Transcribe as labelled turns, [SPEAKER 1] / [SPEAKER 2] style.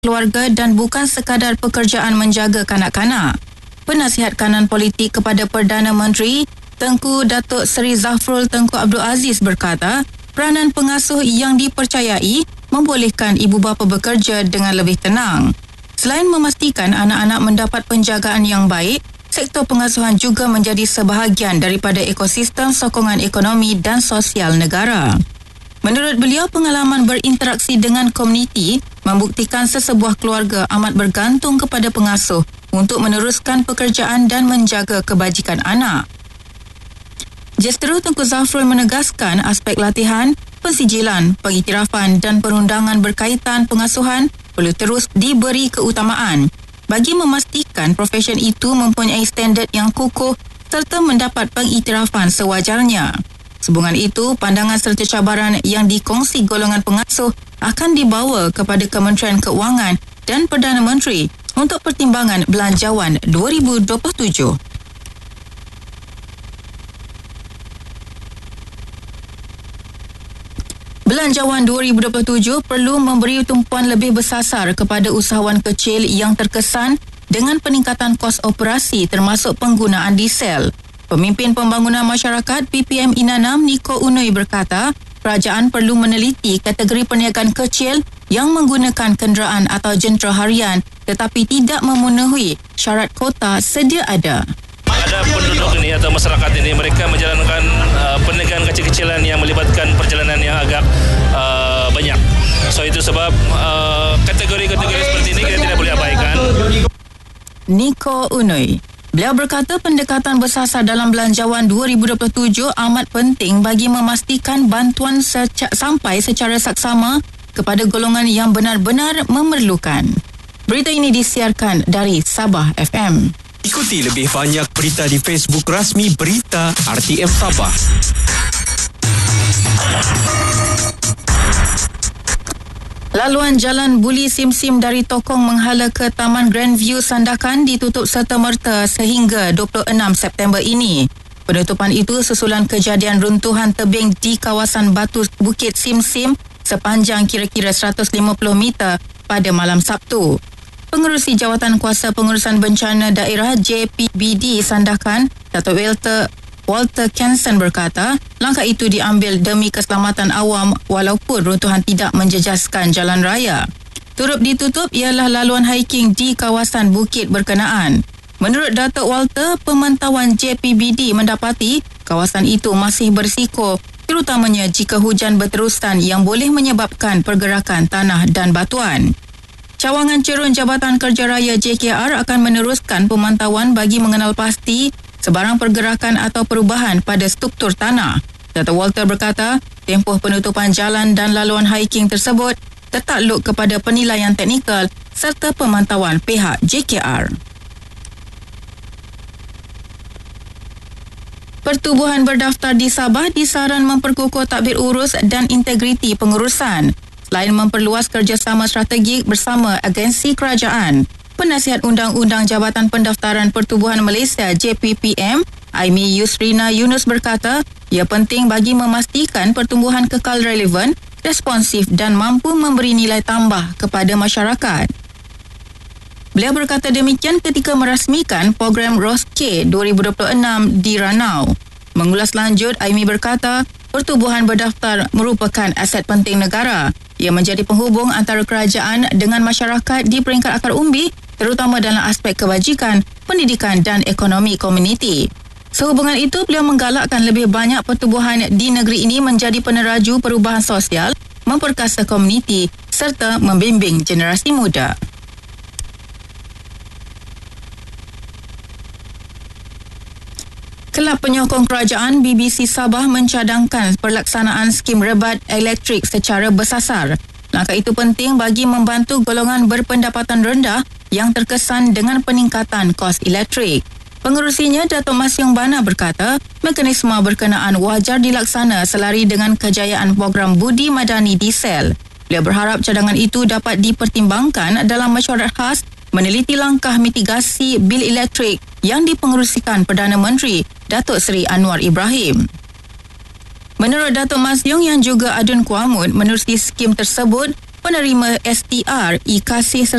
[SPEAKER 1] keluarga dan bukan sekadar pekerjaan menjaga kanak-kanak. Penasihat kanan politik kepada Perdana Menteri Tengku Datuk Seri Zafrul Tengku Abdul Aziz berkata, peranan pengasuh yang dipercayai membolehkan ibu bapa bekerja dengan lebih tenang. Selain memastikan anak-anak mendapat penjagaan yang baik, sektor pengasuhan juga menjadi sebahagian daripada ekosistem sokongan ekonomi dan sosial negara. Menurut beliau, pengalaman berinteraksi dengan komuniti membuktikan sesebuah keluarga amat bergantung kepada pengasuh untuk meneruskan pekerjaan dan menjaga kebajikan anak. Justeru Tengku Zafrul menegaskan aspek latihan, pensijilan, pengiktirafan dan perundangan berkaitan pengasuhan perlu terus diberi keutamaan bagi memastikan profesyen itu mempunyai standard yang kukuh serta mendapat pengiktirafan sewajarnya. Sehubungan itu, pandangan serta cabaran yang dikongsi golongan pengasuh akan dibawa kepada Kementerian Keuangan dan Perdana Menteri untuk pertimbangan belanjawan 2027. Belanjawan 2027 perlu memberi tumpuan lebih bersasar kepada usahawan kecil yang terkesan dengan peningkatan kos operasi termasuk penggunaan diesel. Pemimpin Pembangunan Masyarakat PPM Inanam Niko Unoi berkata, kerajaan perlu meneliti kategori perniagaan kecil yang menggunakan kenderaan atau jentera harian tetapi tidak memenuhi syarat kota sedia ada.
[SPEAKER 2] Ada penduduk ini atau masyarakat ini, mereka menjalankan perniagaan kecil-kecilan yang melibatkan perjalanan yang agak banyak. So itu sebab kategori-kategori seperti ini kita tidak boleh abaikan.
[SPEAKER 1] Niko Unoi. Beliau berkata pendekatan bersasar dalam belanjawan 2027 amat penting bagi memastikan bantuan sampai secara saksama kepada golongan yang benar-benar memerlukan. Berita ini disiarkan dari Sabah FM.
[SPEAKER 3] Ikuti lebih banyak berita di Facebook rasmi Berita RTM Sabah.
[SPEAKER 1] Laluan jalan Buli Sim-Sim dari Tokong menghala ke Taman Grandview Sandakan ditutup serta-merta sehingga 26 September ini. Penutupan itu susulan kejadian runtuhan tebing di kawasan Batu Bukit Sim-Sim sepanjang kira-kira 150 meter pada malam Sabtu. Pengerusi Jawatan Kuasa Pengurusan Bencana Daerah JPBD Sandakan, Datuk Walter Kenson berkata, langkah itu diambil demi keselamatan awam walaupun runtuhan tidak menjejaskan jalan raya. Turut ditutup ialah laluan hiking di kawasan bukit berkenaan. Menurut Datuk Walter, pemantauan JPBD mendapati kawasan itu masih berisiko, terutamanya jika hujan berterusan yang boleh menyebabkan pergerakan tanah dan batuan. Cawangan Cerun Jabatan Kerja Raya JKR akan meneruskan pemantauan bagi mengenal pasti sebarang pergerakan atau perubahan pada struktur tanah. Datuk Walter berkata, tempoh penutupan jalan dan laluan hiking tersebut tertakluk kepada penilaian teknikal serta pemantauan pihak JKR. Pertubuhan berdaftar di Sabah disaran memperkukuh tadbir urus dan integriti pengurusan. Selain memperluas kerjasama strategik bersama agensi kerajaan, Penasihat Undang-Undang Jabatan Pendaftaran Pertubuhan Malaysia JPPM, Aimi Yusrina Yunus berkata, ia penting bagi memastikan pertumbuhan kekal relevan, responsif dan mampu memberi nilai tambah kepada masyarakat. Beliau berkata demikian ketika merasmikan program ROSK 2026 di Ranau. Mengulas lanjut, Aimi berkata, pertubuhan berdaftar merupakan aset penting negara. Ia menjadi penghubung antara kerajaan dengan masyarakat di peringkat akar umbi, terutama dalam aspek kebajikan, pendidikan dan ekonomi komuniti. Sehubungan itu, beliau menggalakkan lebih banyak pertubuhan di negeri ini menjadi peneraju perubahan sosial, memperkasa komuniti serta membimbing generasi muda. Kelab Penyokong Kerajaan BBC Sabah mencadangkan pelaksanaan skim rebat elektrik secara bersasar. Langkah itu penting bagi membantu golongan berpendapatan rendah yang terkesan dengan peningkatan kos elektrik. Pengerusinya, Datuk Masyong Bana berkata, mekanisme berkenaan wajar dilaksana selari dengan kejayaan program Budi Madani Diesel. Beliau berharap cadangan itu dapat dipertimbangkan dalam mesyuarat khas meneliti langkah mitigasi bil elektrik yang dipengerusikan Perdana Menteri Datuk Seri Anwar Ibrahim. Menurut Datuk Masyong yang juga Adun Kuamud, menerusi skim tersebut, penerima STR, e-kasih